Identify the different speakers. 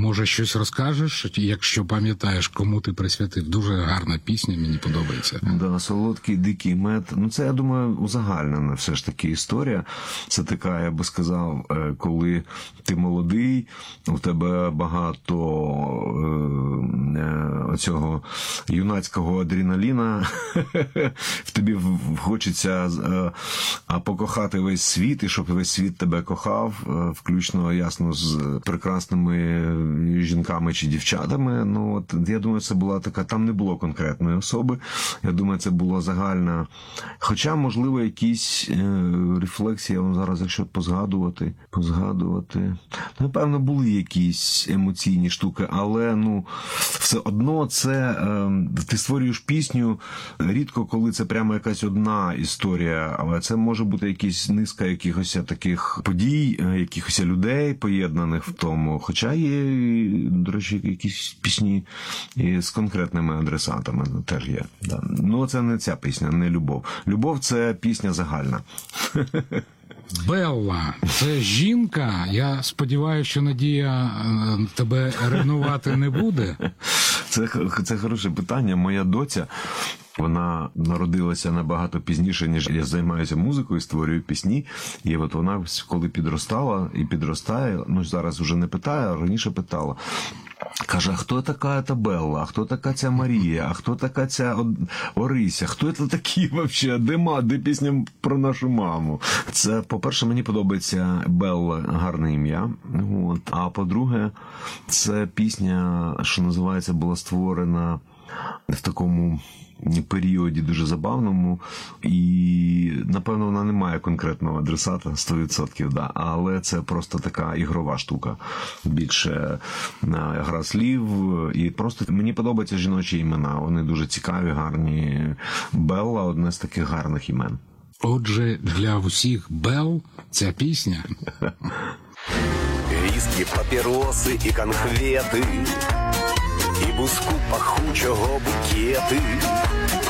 Speaker 1: Може, щось розкажеш, якщо пам'ятаєш, кому ти присвятив? Дуже гарна пісня, мені подобається.
Speaker 2: Да, солодкий дикий мед. Ну, це, я думаю, узагальнена все ж таки історія. Це така, я би сказав, коли ти молодий, у тебе багато оцього юнацького адреналіна, в тобі хочеться покохати весь світ, і щоб весь світ тебе кохав, включно, ясно, з прекрасними жінками чи дівчатами. Ну, от, я думаю, це була така, там не було конкретної особи. Я думаю, це була загальна. Хоча, можливо, якісь рефлексії, зараз, якщо позгадувати, напевно, були якісь емоційні штуки, але, ну, все одно це, ти створюєш пісню, рідко, коли це прямо якась одна історія, але це може бути якась низка якихось таких подій, якихось людей поєднаних в тому. Хоча є, до речі, якісь пісні з конкретними адресатами теж є. Да. Ну, це не ця пісня, не «Любов». «Любов» – це пісня загальна.
Speaker 1: Белла – це жінка. Я сподіваюся, що Надія тебе ревнувати не буде.
Speaker 2: Це хороше питання. Моя доця, вона народилася набагато пізніше, ніж я займаюся музикою, створюю пісні. І от вона, коли підростала і підростає, ну зараз вже не питає, а раніше питала. Каже, а хто така ця Белла, а хто така ця Марія, а хто така ця Орися, хто це такі взагалі, де пісня про нашу маму? Це, по-перше, мені подобається Белла, гарне ім'я, от. А по-друге, це пісня, що називається, була створена в такому періоді дуже забавному, і, напевно, вона не має конкретного адресата 100%, да, але це просто така ігрова штука. Більше гра слів, і просто мені подобаються жіночі імена, вони дуже цікаві, гарні. Белла – одне з таких гарних імен.
Speaker 1: Отже, для усіх Белл ця пісня.
Speaker 3: Віскі, папіроси і конфети, і буску пахучого букети.